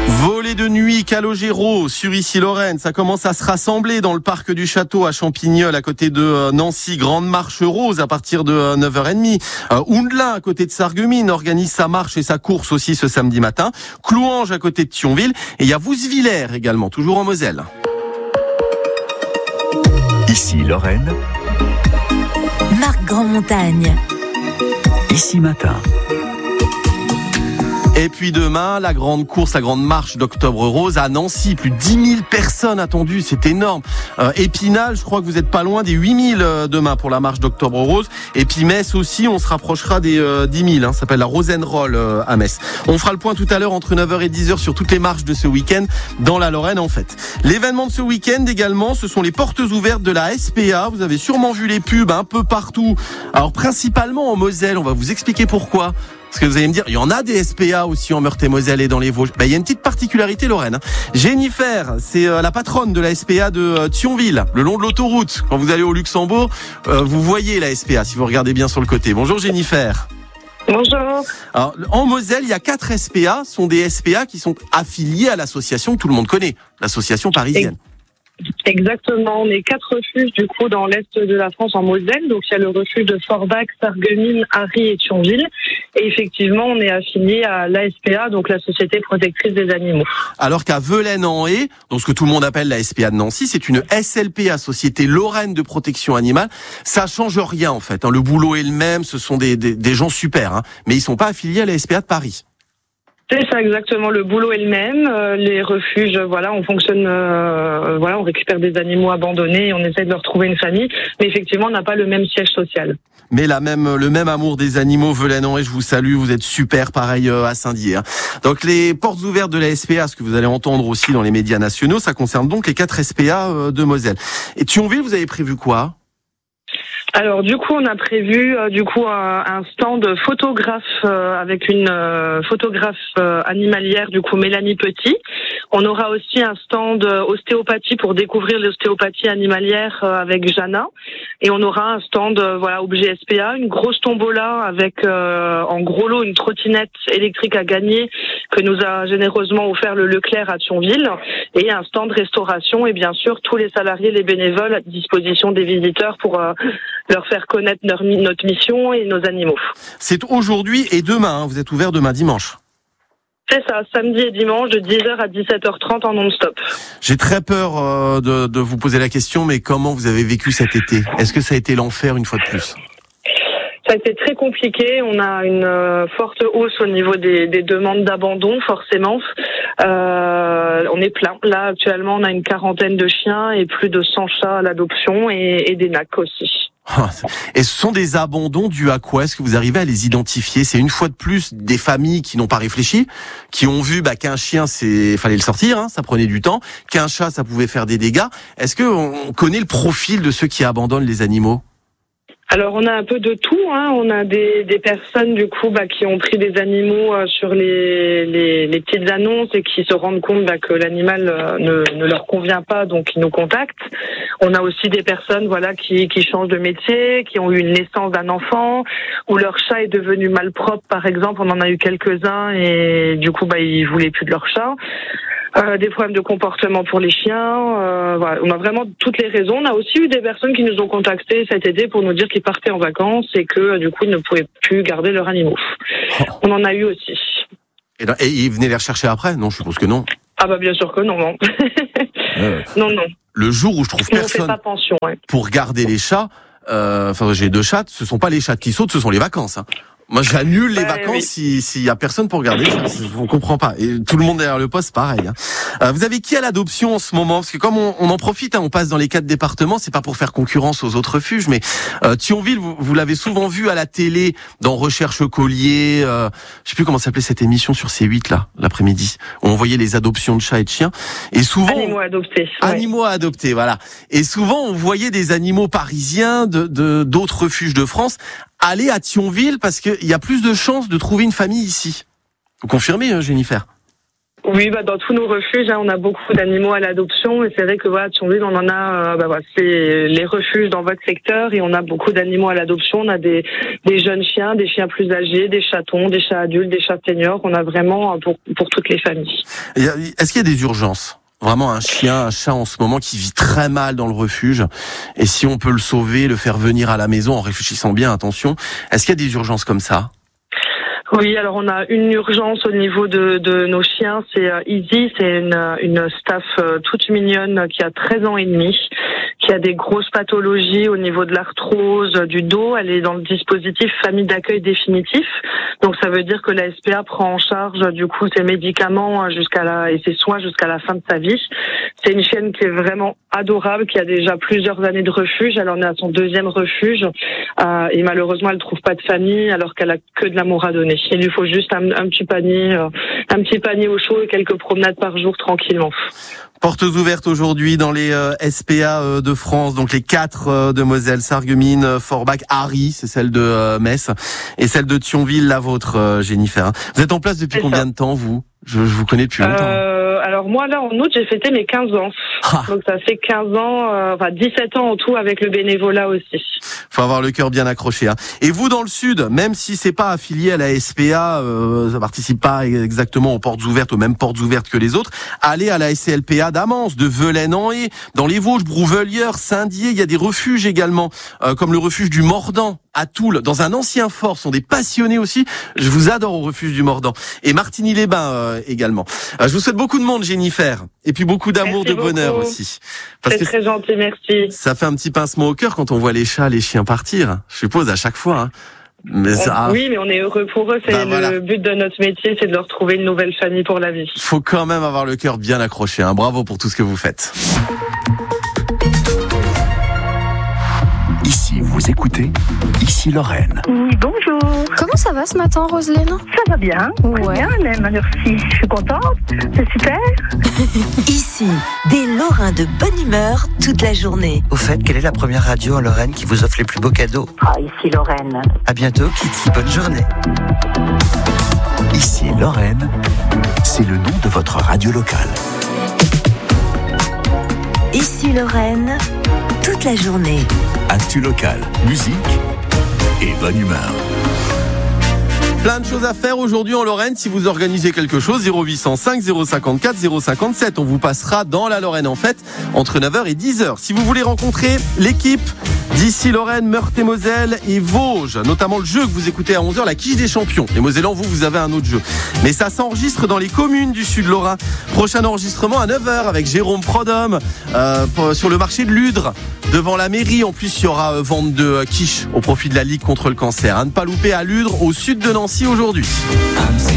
Volée de nuit, Calogero sur Issy-Lorraine. Ça commence à se rassembler dans le parc du château à Champignol, à côté de Nancy. Grande marche rose à partir de 9h30. Oundelin, à côté de Sarreguemines, organise sa marche et sa course aussi ce samedi matin. Clouange, à côté de Thionville. Et il y a Vousvillers également, toujours en Moselle. Issy-Lorraine. Marc Grandmontagne. Ici Matin. Et puis demain, la grande course, la grande marche d'Octobre Rose à Nancy. Plus de 10 000 personnes attendues, c'est énorme. Épinal, je crois que vous êtes pas loin des 8 000 demain pour la marche d'Octobre Rose. Et puis Metz aussi, on se rapprochera des 10 000. Ça s'appelle la Rosenroll à Metz. On fera le point tout à l'heure entre 9h et 10h sur toutes les marches de ce week-end dans la Lorraine en fait. L'événement de ce week-end également, ce sont les portes ouvertes de la SPA. Vous avez sûrement vu les pubs un peu partout. Alors principalement en Moselle, on va vous expliquer pourquoi. Parce que vous allez me dire, il y en a des SPA aussi en Meurthe-et-Moselle et dans les Vosges. Il y a une petite particularité, Lorraine. Jennifer, c'est la patronne de la SPA de Thionville, le long de l'autoroute. Quand vous allez au Luxembourg, vous voyez la SPA si vous regardez bien sur le côté. Bonjour Jennifer. Bonjour. Alors, en Moselle, il y a 4 SPA, sont des SPA qui sont affiliés à l'association que tout le monde connaît, l'association parisienne. Exactement, on est 4 refuges du coup dans l'est de la France en Moselle, donc il y a le refuge de Forbach, Sarreguemines, Harry et Thionville, et effectivement on est affilié à l'ASPA, donc la Société Protectrice des Animaux. Alors qu'à Velaine-en-Haye, donc ce que tout le monde appelle la SPA de Nancy, c'est une SLPA, Société Lorraine de Protection Animale, ça change rien en fait, le boulot est le même, ce sont des gens super, mais ils sont pas affiliés à la SPA de Paris. C'est ça exactement, le boulot est le même, les refuges, on fonctionne, on récupère des animaux abandonnés et on essaie de leur trouver une famille, mais effectivement on n'a pas le même siège social. Mais le même amour des animaux, Velaine-en-Haye, je vous salue, vous êtes super, pareil à Saint-Dié. Donc les portes ouvertes de la SPA, ce que vous allez entendre aussi dans les médias nationaux, ça concerne donc les 4 SPA de Moselle. Et Thionville, vous avez prévu quoi ? Alors du coup on a prévu un stand photographe avec une photographe animalière du coup Mélanie Petit. On aura aussi un stand ostéopathie pour découvrir l'ostéopathie animalière avec Jana, et on aura un stand objet SPA, une grosse tombola avec en gros lot une trottinette électrique à gagner que nous a généreusement offert le Leclerc à Thionville, et un stand restauration et bien sûr tous les salariés, les bénévoles à disposition des visiteurs pour leur faire connaître notre mission et nos animaux. C'est aujourd'hui et demain, vous êtes ouvert demain dimanche. C'est ça, samedi et dimanche de 10h à 17h30 en non-stop. J'ai très peur de vous poser la question, mais comment vous avez vécu cet été ? Est-ce que ça a été l'enfer une fois de plus ? Ça a été très compliqué. On a une forte hausse au niveau des demandes d'abandon, forcément. On est plein. Là, actuellement, on a une 40aine de chiens et plus de 100 chats à l'adoption et des nacs aussi. Et ce sont des abandons dus à quoi ? Est-ce que vous arrivez à les identifier ? C'est une fois de plus des familles qui n'ont pas réfléchi, qui ont vu qu'un chien, fallait le sortir, ça prenait du temps, qu'un chat, ça pouvait faire des dégâts. Est-ce qu'on connaît le profil de ceux qui abandonnent les animaux ? Alors on a un peu de tout, on a des personnes du coup qui ont pris des animaux sur les petites annonces et qui se rendent compte que l'animal ne leur convient pas, donc ils nous contactent. On a aussi des personnes qui changent de métier, qui ont eu une naissance d'un enfant, où leur chat est devenu malpropre par exemple, on en a eu quelques-uns et du coup ils voulaient plus de leur chat. Des problèmes de comportement pour les chiens, on a vraiment toutes les raisons. On a aussi eu des personnes qui nous ont contactés cet été pour nous dire qu'ils partaient en vacances et que du coup ils ne pouvaient plus garder leurs animaux. On en a eu aussi. Et ils venaient les rechercher après ? Non, je suppose que non. Ah bien sûr que non. Non. Le jour où je trouve personne pas pension, pour garder les chats, j'ai 2 chats, ce sont pas les chats qui sautent, ce sont les vacances. Moi, j'annule les vacances s'il y a personne pour regarder. On comprend pas. Et tout le monde derrière le poste, pareil. Vous avez qui à l'adoption en ce moment ? Parce que comme on en profite, on passe dans les 4 départements. C'est pas pour faire concurrence aux autres refuges, mais Thionville, vous l'avez souvent vu à la télé dans Recherche Collier. Je sais plus comment s'appelait cette émission sur C8 là, l'après-midi, où on voyait les adoptions de chats et de chiens. Et souvent, animaux adoptés. Animaux adoptés, voilà. Et souvent, on voyait des animaux parisiens d'autres refuges de France aller à Thionville parce qu'il y a plus de chances de trouver une famille ici. Vous confirmez, Jennifer ? Oui, dans tous nos refuges, on a beaucoup d'animaux à l'adoption et c'est vrai que à Thionville, on en a, c'est les refuges dans votre secteur et on a beaucoup d'animaux à l'adoption. On a des jeunes chiens, des chiens plus âgés, des chatons, des chats adultes, des chats seniors. On a vraiment pour toutes les familles. Est-ce qu'il y a des urgences ? Vraiment un chat en ce moment qui vit très mal dans le refuge. Et si on peut le sauver, le faire venir à la maison en réfléchissant bien, attention. Est-ce qu'il y a des urgences comme ça ? Oui, alors on a une urgence au niveau de nos chiens, c'est Easy, c'est une staff toute mignonne qui a 13 ans et demi, qui a des grosses pathologies au niveau de l'arthrose, du dos. Elle est dans le dispositif famille d'accueil définitif. Donc ça veut dire que la SPA prend en charge du coup ses médicaments et ses soins jusqu'à la fin de sa vie. C'est une chienne qui est vraiment adorable, qui a déjà plusieurs années de refuge. Elle en est à son 2e refuge et malheureusement elle trouve pas de famille alors qu'elle a que de l'amour à donner. Il lui faut juste un petit panier au chaud et quelques promenades par jour tranquillement. Portes ouvertes aujourd'hui dans les SPA de France, donc les 4 de Moselle, Sarreguemines, Forbach, Harry, c'est celle de Metz, et celle de Thionville, la vôtre, Jennifer. Vous êtes en place depuis combien de temps, vous ? Je vous connais depuis longtemps. Alors moi, là, en août, j'ai fêté mes 15 ans. Donc ça fait 15 ans, 17 ans en tout avec le bénévolat aussi. Faut avoir le cœur bien accroché. Et vous, dans le Sud, même si c'est pas affilié à la SPA, ça participe pas exactement aux portes ouvertes, aux mêmes portes ouvertes que les autres, allez à la SCLPA d'Amance, de Velaine-en-Haye, dans les Vosges, Brouvelieures, Saint-Dié. Il y a des refuges également, comme le refuge du Mordant à Toul, dans un ancien fort. Ce sont des passionnés aussi. Je vous adore au refuge du Mordant. Et Martigny-les-Bains également. Je vous souhaite beaucoup de monde, Jennifer. Et puis beaucoup d'amour, de bonheur aussi. Parce c'est très gentil, merci. Ça fait un petit pincement au cœur quand on voit les chats, les chiens partir. Je suppose à chaque fois. Mais ça... Oui, mais on est heureux pour eux. C'est le but de notre métier, c'est de leur trouver une nouvelle famille pour la vie. Faut quand même avoir le cœur bien accroché. Bravo pour tout ce que vous faites. Ici, vous écoutez Ici Lorraine. Oui, bonjour. Comment ça va ce matin, Roselyne ? Ça va bien. Ouais. Bien, même. Merci. Je suis contente. C'est super. Ici, des Lorrains de bonne humeur toute la journée. Au fait, quelle est la première radio en Lorraine qui vous offre les plus beaux cadeaux ? Ici Lorraine. À bientôt, Kitty. Bonne journée. Ici Lorraine, c'est le nom de votre radio locale. Ici Lorraine, toute la journée. Actu locale, musique et bonne humeur. Plein de choses à faire aujourd'hui en Lorraine. Si vous organisez quelque chose, 0805 054 057. On vous passera dans la Lorraine en fête entre 9h et 10h. Si vous voulez rencontrer l'équipe d'ici Lorraine, Meurthe-et-Moselle et Vosges, notamment le jeu que vous écoutez à 11h, la quiche des champions. Les Mosellans, vous avez un autre jeu. Mais ça s'enregistre dans les communes du Sud Lorrain. Prochain enregistrement à 9h avec Jérôme Prodhomme sur le marché de Ludre, devant la mairie. En plus, il y aura vente de quiche au profit de la Ligue contre le cancer. À ne pas louper à Ludre, au sud de Nancy aujourd'hui.